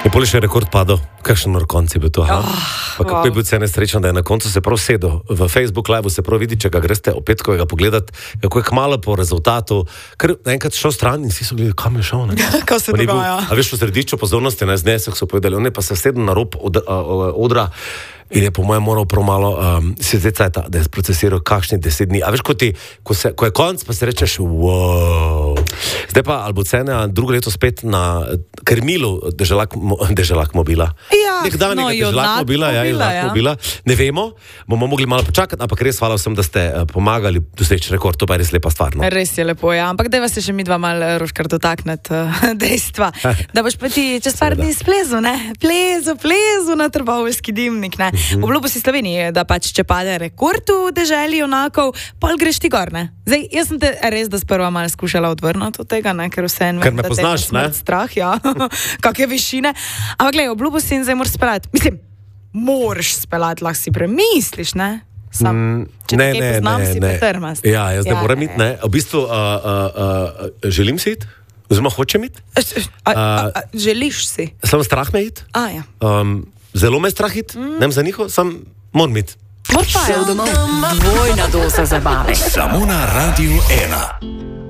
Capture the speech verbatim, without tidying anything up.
Je poli še rekord padel, kakšen nor konc je bil to, ha? Oh, Pa kako wow. je bil cene srečen, da je na koncu se prav sedel. V Facebook live se prav vidi, če ga greste opetkovega pogledat, kako je kmalo po rezultatu, ker enkrat šel stran in vsi so gledali, kam je šel, ne? Kaj se On je bil, dogaja? a veš, v središču pozornosti, ne, znesek so povedali, on je pa se sedel na rob od, a, a, odra in je po mojem moral prav malo um, si zdaj cajta, da je procesiral kakšni deset dni. A veš, ko, ti, ko, se, ko je konc, pa si rečeš, wow. Zdaj pa Albocena drugo leto spet na krmilu deželak, mo, deželak mobila. Ja, Nekdanjega no, deželak Jodlat mobila, ja, mobila, Jodlat ja. mobila. Ne vemo, bomo mogli malo počakati, ampak res hvala vsem, da ste uh, pomagali doseči rekord, to pa je res lepa stvar. No? Res je lepo, ja. Ampak dajva se še mi dva mal, Roškar, dotakneti uh, dejstva, da boš pa ti čez par dni splezu, ne? Plezu, plezu na Trboveljski dimnik, ne? Mhm. Obljubo si Sloveniji, da pač če pade rekord v deželi onakov, pol greš ti gor, ne? Zdaj, jaz sem te res, da sprva mal skušala odvrniti od tega, ne? Ker vse en Ker vem, me da te poznaš, je smrt ne? strah, ja. Kakve višine. Ampak glej, obljubo si in zdaj moraš speljati. Mislim, moraš speljati, lahko si premisliš, ne? Sam, Mm, če ne, te kaj ne, poznam, ne, si ne. pretrmast. Ja, jaz ne Ja, moram ja, iti, ne. V bistvu uh, uh, uh, želim si iti, oziroma hočem iti. A, a, a, želiš si? Sam strah me iti. A, ja. Um, zelo me strah iti, mm. ne vem za njiho, sam moram iti. Moraš pa, ja. Šel domov, dvojna doza zabave. Samo na Radiu ena.